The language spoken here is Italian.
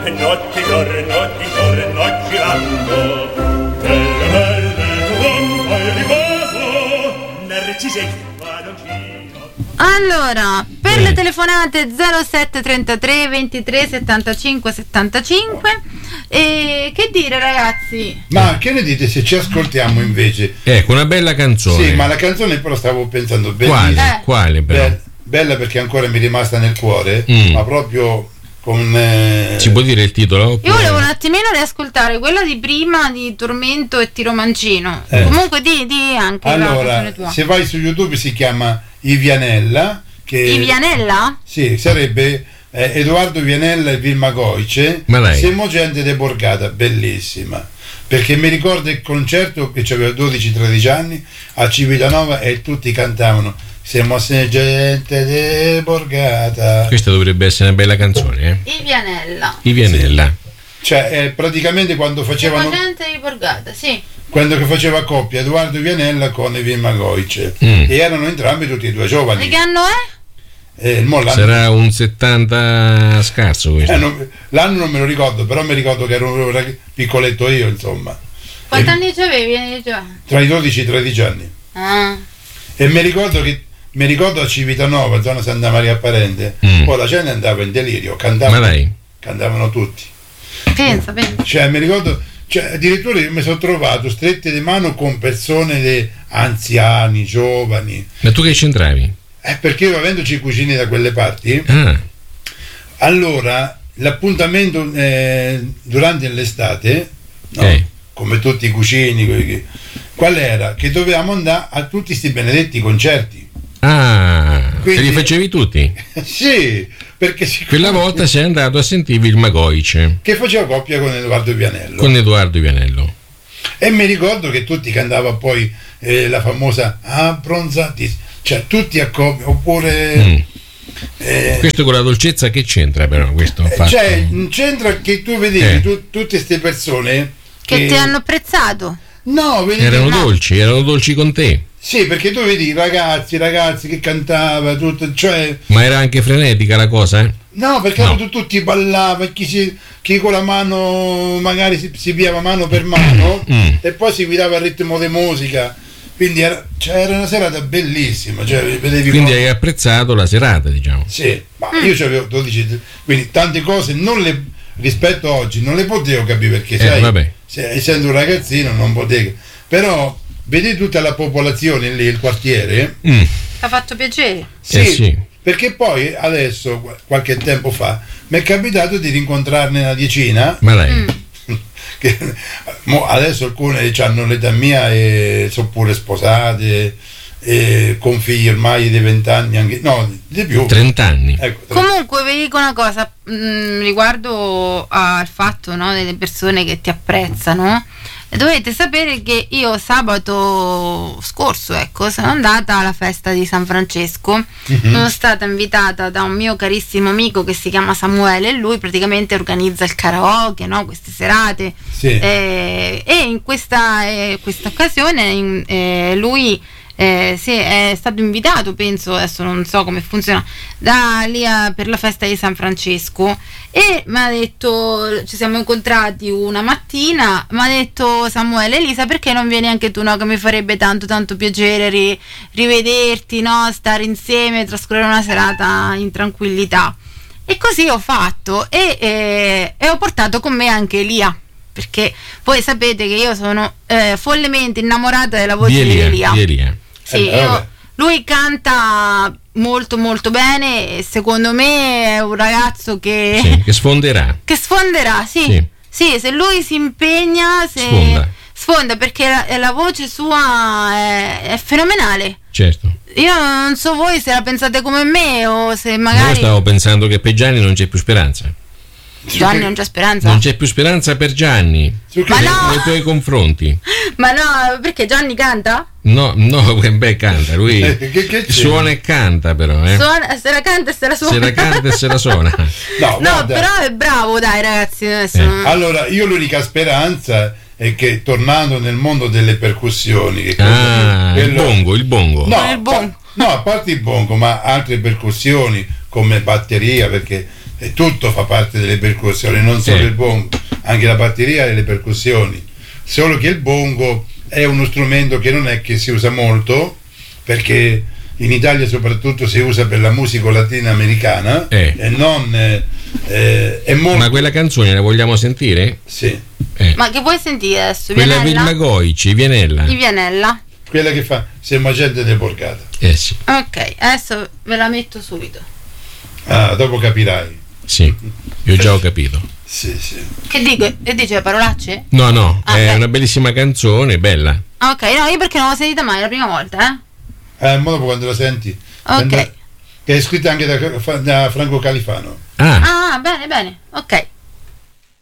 notti torno girando, delle belle trombe di riposo, narcisi. Allora, per le telefonate 0733 23 75 75. E che dire, ragazzi? Ma che ne dite se ci ascoltiamo invece? Ecco, una bella canzone. Sì, ma la canzone però stavo pensando bellissima. Quale però? Bella perché ancora mi è rimasta nel cuore, ma proprio con... Ci può dire il titolo? Io volevo un attimino riascoltare quella di prima di Tormento e Tiro Mancino. Comunque di anche la canzone tua. Se vai su YouTube si chiama Ivianella. Ivianella? Sì, sarebbe Edoardo Vianella e Vilma Goice. Siamo gente de Borgata, bellissima. Perché mi ricordo il concerto che avevo 12-13 anni a Civitanova e tutti cantavano Siamo gente de Borgata. Questa dovrebbe essere una bella canzone, Ivianella. Ivianella. Sì. Cioè, praticamente quando facevano... Siamo gente di Borgata, sì. Quando che faceva coppia Edoardo Vianella con Vilma Goice. E erano entrambi tutti e due giovani. E che anno è? Sarà un 70 scarso questo. L'anno non me lo ricordo, però mi ricordo che ero piccoletto io, insomma. Quanti anni avevi? Tra i 12 e i 13 anni. E mi ricordo a Civitanova, zona Santa Maria Apparente, poi la gente andava in delirio, cantavano tutti. Pensa. Cioè mi ricordo, addirittura io mi sono trovato strette di mano con persone anziani, giovani. Ma tu che c'entravi? Perché io avendoci cugini da quelle parti, allora l'appuntamento durante l'estate, come tutti i cugini, qual era? Che dovevamo andare a tutti sti benedetti concerti. Quindi, te li facevi tutti? Sì, perché quella volta sei andato a sentire Vilma Goice, che faceva coppia con Edoardo Vianello. E mi ricordo che tutti cantavano poi la famosa Abbronzati, cioè tutti a coppia, oppure questo con la dolcezza che c'entra però questo fatto? Cioè c'entra che tu vedevi tutte queste persone che ti hanno apprezzato. No, erano dolci con te. Sì, perché tu vedi ragazzi che cantava tutto, cioè... Ma era anche frenetica la cosa? No, perché tutti ballavano, chi con la mano magari si piava mano per mano e poi si guidava il ritmo di musica. Quindi era una serata bellissima, vedevi. Quindi hai apprezzato la serata, diciamo. Sì, ma io avevo 12, quindi tante cose rispetto a oggi non le potevo capire, perché essendo un ragazzino non potevo. Però vedi tutta la popolazione lì, il quartiere. Ha fatto piacere. Sì, perché poi adesso, qualche tempo fa, mi è capitato di rincontrarne una decina. Ma lei? Che adesso alcune hanno l'età mia e sono pure sposate con figli ormai di 20 anni, anche di più, 30 anni. Ecco, comunque vi dico una cosa riguardo al fatto delle persone che ti apprezzano. Dovete sapere che io sabato scorso sono andata alla festa di San Francesco. Sono stata invitata da un mio carissimo amico che si chiama Samuele, e lui praticamente organizza il karaoke, queste serate. E in questa occasione lui è stato invitato, penso, adesso non so come funziona, da lì per la festa di San Francesco, e mi ha detto, ci siamo incontrati una mattina, mi ha detto Samuele: Elisa, perché non vieni anche tu, che mi farebbe tanto piacere rivederti, stare insieme, trascorrere una serata in tranquillità. E così ho fatto e ho portato con me anche Elia, perché voi sapete che io sono follemente innamorata della voce di Elia. Sì, lui canta molto bene, e secondo me è un ragazzo che sfonderà. Sì, se lui si impegna, sfonda, perché la voce sua è fenomenale. Certo. Io non so voi se la pensate come me o se magari... Io stavo pensando che per Gianni non c'è più speranza. Gianni non c'è speranza? Non c'è più speranza per Gianni nei tuoi confronti. Ma no, perché Gianni canta? No, canta, lui suona e canta, però se la canta e se la suona. Se la canta e se la suona. No, però è bravo, dai ragazzi. Allora, io l'unica speranza è che, tornando nel mondo delle percussioni, il bongo. No, a parte il bongo, ma altre percussioni come batteria, perché e tutto fa parte delle percussioni, non solo il bongo, anche la batteria e le percussioni, solo che il bongo è uno strumento che non è che si usa molto, perché in Italia soprattutto si usa per la musica latinoamericana e non è molto... Ma quella canzone la vogliamo sentire? Sì. Ma che vuoi sentire adesso? Quella Vilma Goici, Vianella. Quella che fa Siamo gente de Borgata. Sì. Ok, adesso ve la metto subito. Dopo capirai. Sì, io già ho capito. Sì. Che dico? E dice le parolacce? No, è una bellissima canzone, bella. Ok, no, io perché non l'ho sentita mai, è la prima volta, ma dopo quando la senti. Ok. Che è scritta anche da Franco Califano. Bene, ok.